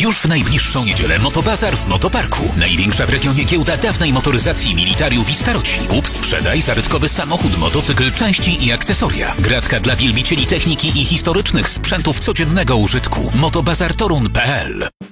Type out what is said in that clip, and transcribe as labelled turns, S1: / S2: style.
S1: Już w najbliższą niedzielę Motobazar w Motoparku. Największa w regionie giełda dawnej motoryzacji militariów i staroci. Kup, sprzedaj zabytkowy samochód, motocykl, części i akcesoria. Gratka dla wielbicieli techniki i historycznych sprzętów codziennego użytku. Motobazartorun.pl